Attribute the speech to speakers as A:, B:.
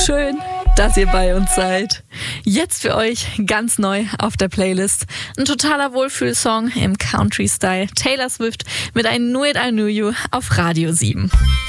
A: Schön, dass ihr bei uns seid. Jetzt für euch ganz neu auf der Playlist. Ein totaler Wohlfühlsong im Country-Style. Taylor Swift mit I Knew It, I Knew You auf Radio 7.